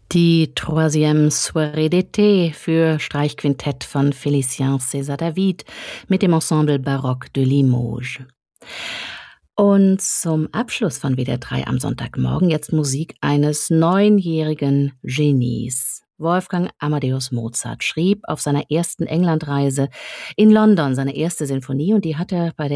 Die Troisième Soirée d'été für Streichquintett von Félicien César-David mit dem Ensemble Baroque de Limoges. Und zum Abschluss von WDR 3 am Sonntagmorgen jetzt Musik eines 9-jährigen Genies. Wolfgang Amadeus Mozart schrieb auf seiner ersten Englandreise in London seine erste Sinfonie und die hat er bei